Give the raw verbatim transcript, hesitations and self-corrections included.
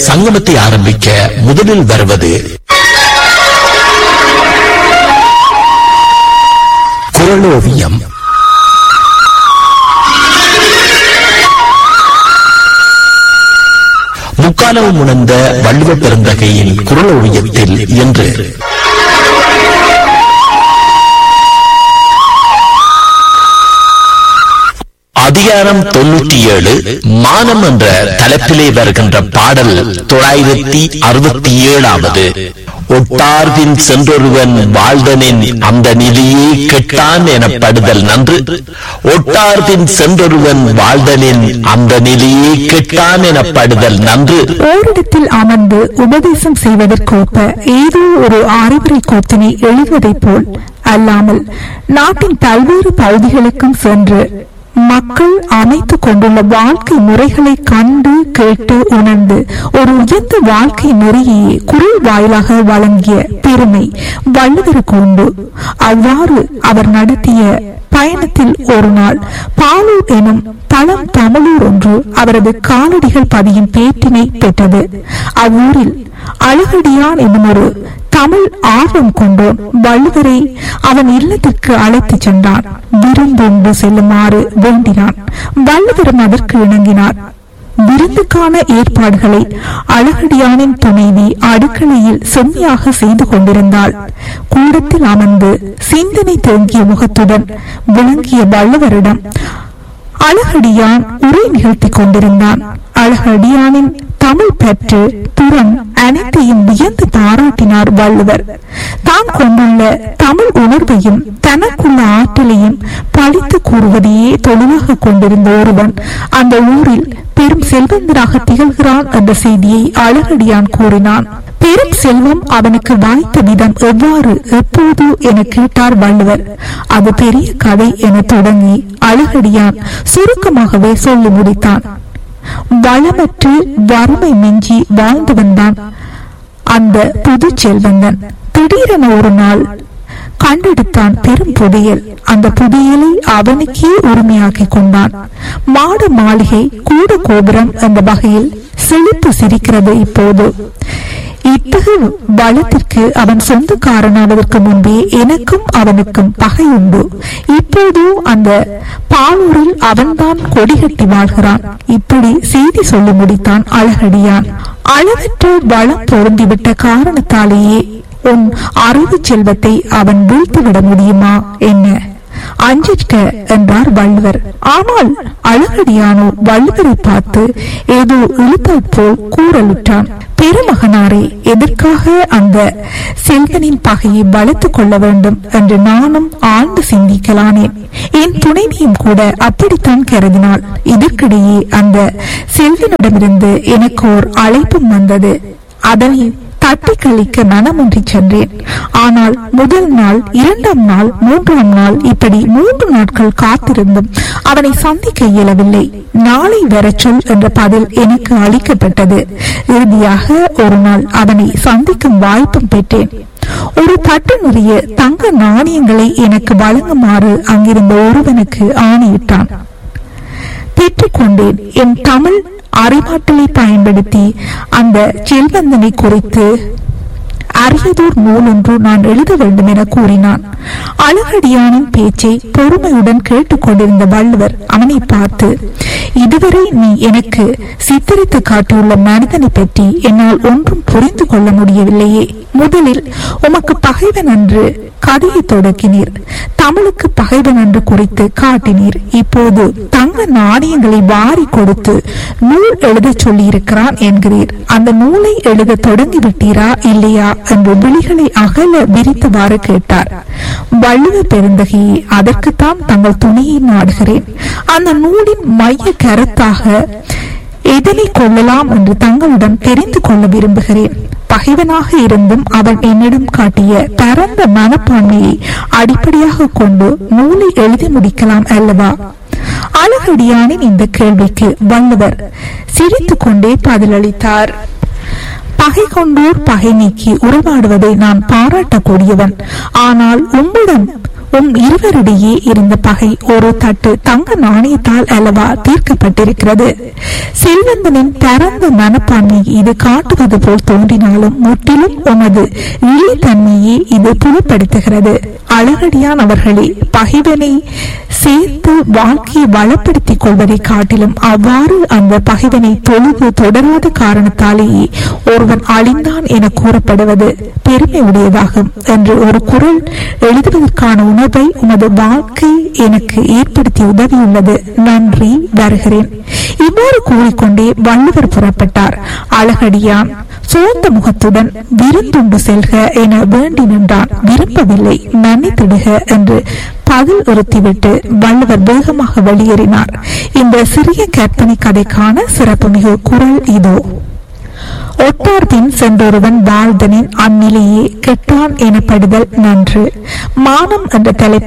சங்கமத்தை ஆரம்பிக்க முதலில் வருவது குறளோவியம். முக்காலவும் உணர்ந்த வள்ளுவ பெருந்தகையின் குறளோவியத்தில் என்று அதிகாரம் தொன்னூற்றி ஏழு மானம் என்ற தலைப்பிலே வருகின்ற பாடல் தொள்ளாயிரத்தி அறுபத்தி ஏழாவது. ஒட்டார்பின் சென்றொருவன் வாழ்தனின் அந்த நிலையே கெட்டான் எனப்படுதல் நன்று. ஒட்டார்பின் சென்றொருவன் வாழ்தனின் அந்த நிலையே கெட்டான் எனப்படுதல் நன்று. ஓரிடத்தில் அமர்ந்து உபதேசம் செய்வதற்கொப்ப ஏதோ ஒரு அறிவுரை கோப்பினை எழுதுவதைப் போல் அல்லாமல் நாட்டின் பல்வேறு பகுதிகளுக்கும் சென்று மக்கள் அமைத்துக் கொண்டுள்ள வாழ்க்கை முறைகளை கண்டு கேட்டு உணர்ந்து ஒரு உயர்ந்த வாழ்க்கை நெறியை குரல் வாயிலாக வழங்கிய பெருமை வள்ளுவருக்கு உண்டு. அவ்வாறு அவர் நடத்திய பயணத்தில் ஒரு நாள் பாலூர் எனும் பழம் தமிழூர் ஒன்று அவரது காலடிகள் பதியும் பேட்டினை பெற்றது. அவ்வூரில் அழகடியான் என்னும் ஒரு தமிழ் ஆர்வம் கொண்டோன் வள்ளுவரை அவன் இல்லத்திற்கு அழைத்துச் சென்றான். விருந்தொன்று செல்லுமாறு வேண்டினான். வள்ளுவரும் அதற்கு இணங்கினார். விருந்துக்கான ஏற்பாடுகளை அழகடியானின் துணைவி அடுக்களையில் செம்மையாக செய்து கொண்டிருந்தாள். கூடத்தில் அமர்ந்து சிந்தனை தேங்கிய முகத்துடன் விளங்கிய வள்ளுவரிடம் அழகடியான் உரை நிகழ்த்தி கொண்டிருந்தான். அழகடியானின் தமிழ் பற்று திறன் அனைத்தையும் வியந்து பாராட்டினார் வள்ளுவர். தான் கொண்டுள்ள தமிழ் உணர்வையும் தனக்குள்ள ஆற்றலையும் பழித்து கூறுவதையே தொழிலாக கொண்டிருந்த ஒருவன் அந்த ஊரில் பெரும் செல்வந்தராக திகழ்கிறான் என்ற செய்தியை அழகடியான் கூறினான். பெரும் செல்வம் அவனுக்கு வாய்த்த விதம் எவ்வாறு எப்போது என கேட்டார் வள்ளுவர். அது பெரிய கதை என தொடங்கி அழகடியான் சுருக்கமாகவே சொல்லி முடித்தான். வளமற்று வறுமை மிஞ்சி வாழ்ந்து வந்தான் அந்த புது செல்வந்தன். திடீரென ஒரு நாள் கண்டெடுத்தான் பெரும் புதையல். அந்த புதையலை அவனுக்கே உரிமையாக்கி கொண்டான். மாட மாளிகை கூட கோபுரம் என்ற வகையில் செழித்து சிரிக்கிறது. இப்போது இத்தகைய வளத்திற்கு அவன் சொந்தக்காரனாவதற்கு முன்பே எனக்கும் அவனுக்கும் பகை உண்டு. இப்போது அந்த பாலூரில் அவன்தான் கொடிகட்டி வாழ்கிறான். இப்படி செய்தி சொல்லி முடித்தான் அழகடியான். அளவற்ற வளம் பொருந்திவிட்ட காரணத்தாலேயே உன் அறிவு செல்வத்தை அவன் வீழ்த்திவிட முடியுமா என்ன? அஞ்சிட்ட என்றார் வள்ளுவர். ஆனால் அழகடியானோ வள்ளுவரை பார்த்து ஏதோ இழுத்தாற் போல் கூறலுற்றான். பெருமகனாரே, எதற்காக அந்த செல்வனின் பகையை வளர்த்துக் கொள்ள வேண்டும் என்று நானும் ஆழ்ந்து சிந்திக்கலானேன். என் துணைவியும் கூட அப்படித்தான் கருதினாள். இதற்கிடையே அந்த செல்வனிடமிருந்து எனக்கு ஓர் அழைப்பும் வந்தது. அதனை தட்டி கழிக்க மனமொன்றி சென்றேன். ஆனால் முதல் நாள், இரண்டாம் நாள், மூன்றாம் நாள் இப்படி மூன்று நாட்கள் காத்திருந்தும் அவனை சந்திக்க இயலவில்லை. நாளை வரச்சொல் என்ற பதில் எனக்கு அளிக்கப்பட்டது. இறுதியாக ஒரு நாள் அவனை சந்திக்கும் வாய்ப்பும் பெற்றேன். ஒரு தட்டு நிறைய தங்க நாணயங்களை எனக்கு வழங்குமாறு அங்கிருந்த ஒருவனுக்கு ஆணையிட்டான். பெற்றுக்கொண்டேன். என் தமிழ் அறிவாற்றலை பயன்படுத்தி அந்த செல்வந்தனை குறித்து அரியதோர் நூல் ஒன்று நான் எழுத வேண்டும் என கூறினான். அழகடியானின் பேச்சை பொறுமையுடன் கேட்டுக்கொண்டிருந்த வள்ளுவர் அவனை பார்த்து, இதுவரை நீ எனக்கு சித்தரித்து காட்டியுள்ள மனிதனை பற்றி என்னால் ஒன்றும் புரிந்து கொள்ள முடியவில்லையே. முதலில் உமக்கு பகைவன் என்று கதையை தொடக்கினீர். தமிழுக்கு பகைவன் என்று குறித்து காட்டினீர். இப்போது தங்க நாணயங்களை வாரி கொடுத்து நூல் எழுத சொல்லி இருக்கிறான் என்கிறீர். அந்த நூலை எழுத தொடங்கி விட்டீரா இல்லையா என்று விழிகளை அகல விரித்தவாறு கேட்டார். வள்ளுவ பெருந்தகையே, அதற்குத்தான் தங்கள் துணையை நாடுகிறேன். அந்த நூலின் மைய கருத்தாக எதனை கொள்ளலாம் என்று தங்களிடம் தெரிந்து கொள்ள விரும்புகிறேன். பகைவனாக இருந்தும் அவன் என்னிடம் காட்டிய பரந்த மனப்பான்மையை அடிப்படையாக கொண்டு நூலை எழுதி முடிக்கலாம் அல்லவா? அழகடியானின் இந்த கேள்விக்கு வள்ளுவர் சிரித்துக் கொண்டே பதிலளித்தார். பகை கொண்டோர் பகை நீக்கி உறவாடுவதை நான் பாராட்டக்கூடியவன். ஆனால் உம்முடன் உம் இருவரிடையே இருந்த பகை ஒரு தட்டு தங்க நாணயத்தால் அல்லவா தீர்க்கப்பட்டிருக்கிறது. செல்வந்தனின் பரந்த மனப்பான்மை இது காட்டுவது போல் தோன்றினாலும் முற்றிலும் உமது இழித்தன்மையை இது புலப்படுத்துகிறது. அழகடியான் அவர்களே, பகைவனை சேர்த்து வாழ்க்கையை வளப்படுத்திக் கொள்வதை காட்டிலும் அவ்வாறு அந்த பகைவனை தொழுது தொடராத காரணத்தாலேயே ஒருவன் அழிந்தான் என கூறப்படுவது பெருமை உடையதாகும் என்று ஒரு குரல் எழுதுவதற்கான உணர்வை உமது வாழ்க்கை எனக்கு ஏற்படுத்தி உதவியுள்ளது. நன்றி, வருகிறேன். இவ்வாறு கூறிக்கொண்டே வள்ளுவர் புறப்பட்டார். அழகடியான் சோர்ந்த முகத்துடன் விருந்துண்டு செல்க என வேண்டி நின்றான். விரும்பவில்லை, மன்னித்திடுக என்று பதில் உறுத்திவிட்டு வள்ளுவர் வேகமாக வெளியேறினார். இந்த சிறிய கற்பனை கதைக்கான சிறப்புமிகு குரல் இதோ. ஒட்டார் பின் சென்றொருவன் வாழ்தனின் அந்நிலையே கெட்டான் எனப்படுதல் நன்று. மானம் என்ற தலைப்பில்